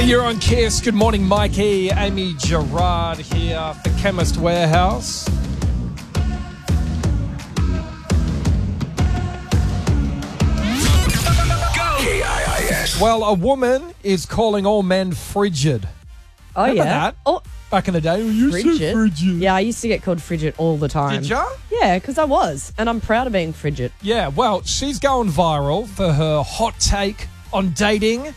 You're on Kiss. Good morning, Mikey. Amy Gerard here for Chemist Warehouse. KIIS. Well, a woman is calling all men frigid. Oh, Remember yeah. that? Oh, Back in the day, you're so frigid. Yeah, I used to get called frigid all the time. Did ya? Yeah, because I was. And I'm proud of being frigid. Yeah, well, she's going viral for her hot take on dating.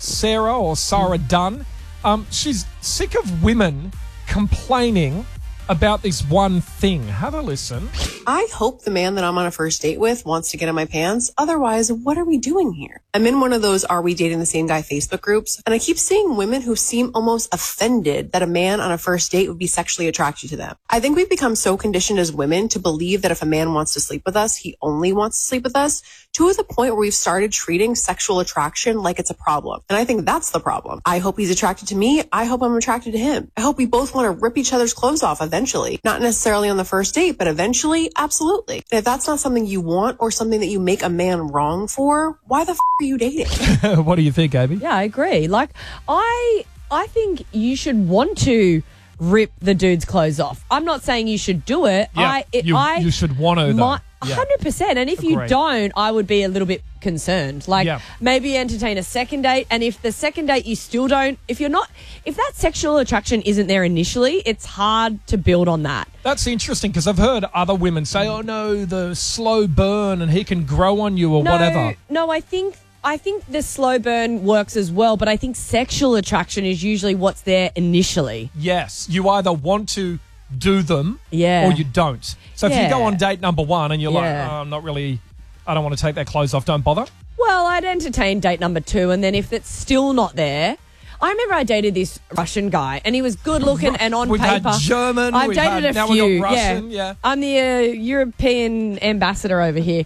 Sarah Dunn. She's sick of women complaining about this one thing. Have a listen. I hope the man that I'm on a first date with wants to get in my pants. Otherwise, what are we doing here? I'm in one of those Are We Dating the Same Guy Facebook groups, and I keep seeing women who seem almost offended that a man on a first date would be sexually attracted to them. I think we've become so conditioned as women to believe that if a man wants to sleep with us, he only wants to sleep with us, to the point where we've started treating sexual attraction like it's a problem. And I think that's the problem. I hope he's attracted to me. I hope I'm attracted to him. I hope we both want to rip each other's clothes off eventually. Not necessarily on the first date, but eventually, absolutely. And if that's not something you want or something that you make a man wrong for, why the are you dating? What do you think, Abby? Yeah, I agree. Like, I think you should want to rip the dude's clothes off. I'm not saying you should do it. Yeah, you should want to, though. 100%. And if you Agreed. don't, I would be a little bit concerned. Like, Yeah. maybe entertain a second date. And if the second date you still don't, if that sexual attraction isn't there initially, it's hard to build on that. That's interesting because I've heard other women say, oh, no, the slow burn and he can grow on you or whatever. No, I think the slow burn works as well, but I think sexual attraction is usually what's there initially. Yes, you either want to do them Yeah. or you don't. So if you go Yeah. on date number one and you're like, Yeah. oh, I don't want to take that clothes off, don't bother. Well, I'd entertain date number 2, and then if it's still not there, I remember I dated this Russian guy, and he was good looking and on We've paper. had German, I've we've dated had, a now few. we've got Russian, yeah. I'm the European ambassador over here.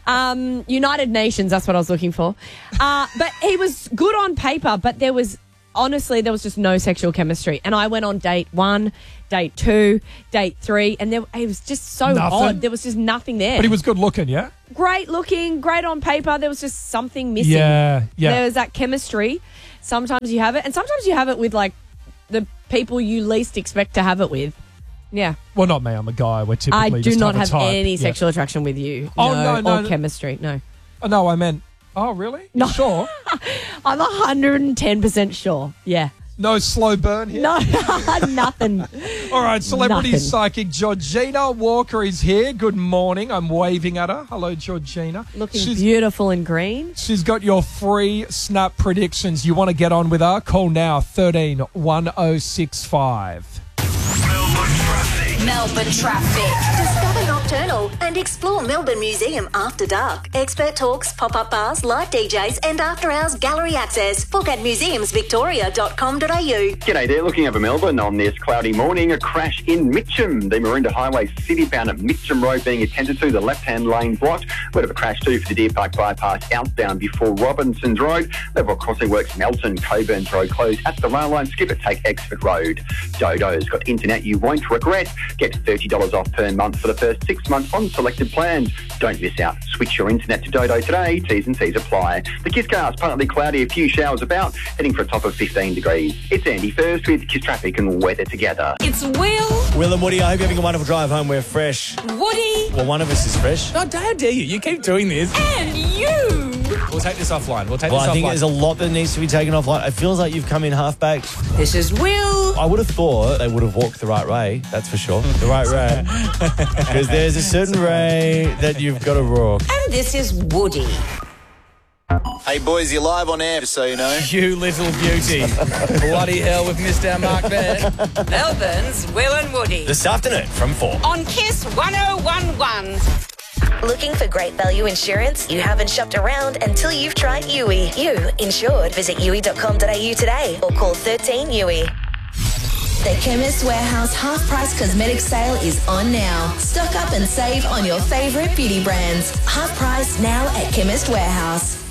United Nations, that's what I was looking for. But he was good on paper, but there was just no sexual chemistry. And I went on date 1, date 2, date 3, and it was just so Nothing? odd. There was just nothing there. But he was good looking, yeah? Great looking, great on paper. There was just something missing. Yeah. There was that chemistry. Sometimes you have it, and sometimes you have it with, like, the people you least expect to have it with. Yeah. Well, not me. I'm a guy. We're typically I do just not have a have type. any Yeah. sexual attraction with you. Oh, no. Or chemistry. No. Oh, no, I meant, oh, really? No. Sure. I'm 110% sure. Yeah. No slow burn here? No, nothing. All right, celebrity Nothing. psychic Georgina Walker is here. Good morning. I'm waving at her. Hello, Georgina. Looking beautiful in green. She's got your free snap predictions. You want to get on with her? Call now, 13 1065. Melbourne traffic. Discover Nocturnal and explore Melbourne Museum after dark. Expert talks, pop-up bars, live DJs and after-hours gallery access. Book at museumsvictoria.com.au. G'day there, looking over Melbourne on this cloudy morning. A crash in Mitcham. The Maroondah Highway City bound at Mitcham Road being attended to. The left-hand lane blocked. Bit of a crash too for the Deer Park bypass outbound before Robinson's Road. Level crossing works Melton, Coburn's Road closed at the rail line. Skip it, take Exford Road. Dodo's got internet you won't regret. Get $30 off per month for the first 6 months on selected plans. Don't miss out. Switch your internet to Dodo today. T's and C's apply. The Kisscast, partly cloudy, a few showers about, heading for a top of 15 degrees. It's Andy first with Kiss Traffic and weather together. It's Will. Will and Woody, I hope you're having a wonderful drive home. We're fresh. Woody. Well, one of us is fresh. Oh, how dare you? You keep doing this. And you. We'll take this offline. I think there's a lot that needs to be taken offline. It feels like you've come in half-baked. This is Will. I would have thought they would have walked the right way, that's for sure. The right way. Because there's a certain way that you've got to walk. And this is Woody. Hey boys, you're live on air, just so you know. You little beauty. Bloody hell, we've missed our mark there. Melbourne's Will and Woody. This afternoon from 4. On Kiss 1011. Looking for great value insurance? You haven't shopped around until you've tried Yui. You insured. Visit yui.com.au today or call 13 Yui. The Chemist Warehouse half-price cosmetic sale is on now. Stock up and save on your favourite beauty brands. Half price now at Chemist Warehouse.